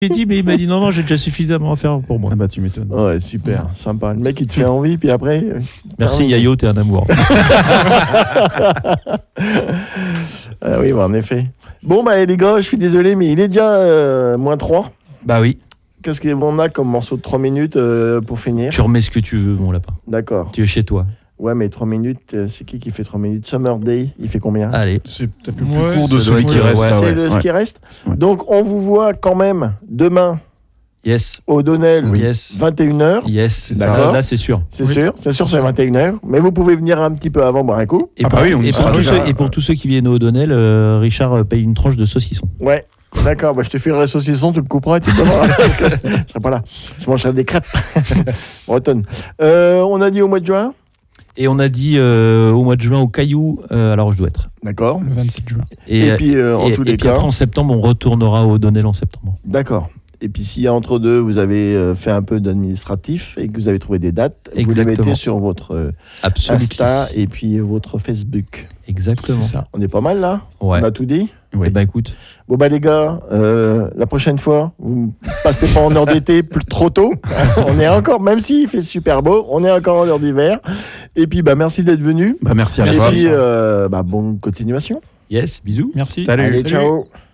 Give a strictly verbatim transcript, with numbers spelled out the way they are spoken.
J'ai dit, mais il m'a dit non, non, j'ai déjà suffisamment à faire pour moi. Ah bah tu m'étonnes. Ouais, super, sympa. Le mec, il te fait envie, puis après... Merci Yayo, t'es un amour. Ah oui, bah, en effet. Bon, bah les gars, je suis désolé, mais il est déjà euh, moins trois. Bah oui. Qu'est-ce qu'on a comme morceau de trois minutes euh, pour finir? Tu remets ce que tu veux, mon lapin. D'accord. Tu es chez toi. Ouais, mais trois minutes, euh, c'est qui qui fait trois minutes? Summer Day, il fait combien? Allez. C'est peut-être le Ouais, plus court de ça celui doit qui être- reste. ouais, là, C'est ouais. le, ce Ouais. qui reste. Ouais. Donc, on vous voit quand même demain Yes. au Donnell, Yes. vingt et une heures. Yes. C'est D'accord. ça. Là, c'est sûr. C'est Oui. sûr, c'est sûr, c'est vingt et une heures. Mais vous pouvez venir un petit peu avant boire un coup. Et Ah pour, bah oui, on y et sera pour tous déjà. ceux, et pour tous ceux qui viennent au O'Donnell, euh, Richard euh, paye une tranche de saucisson. Ouais. D'accord, bah, je te filerai la saucisson, tu le couperas et tu peux voir. Parce que je serai pas là. Je mangerai des crêpes bretonnes. Euh, on a dit au mois de juin. Et on a dit euh, au mois de juin au Caillou, euh, alors je dois être. D'accord. Le vingt-sept juin. Et, puis, euh, en et- tous et les puis cas. après, en septembre, on retournera au O'Donnell en septembre. D'accord. Et puis, s'il y a entre deux, vous avez euh, fait un peu d'administratif et que vous avez trouvé des dates, vous les Exactement. mettez sur votre euh, Absolument. Insta et puis euh, votre Facebook. Exactement. C'est ça. On est pas mal là? Ouais. On a tout dit? Eh ben écoute, Bon bah les gars, euh, la prochaine fois, vous passez pas en heure d'été plus trop tôt. On est encore, même s'il fait super beau, on est encore en heure d'hiver. Et puis bah merci d'être venu. Bah merci à Et toi. puis euh, bah bonne continuation. yes, bisous. Merci. Salut. Allez, Salut. ciao.